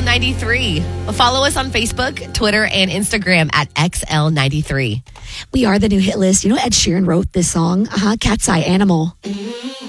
XL93. Follow us on Facebook, Twitter, and Instagram at XL93. We are the new hit list. You know, Ed Sheeran wrote this song, Cat's Eye Animal.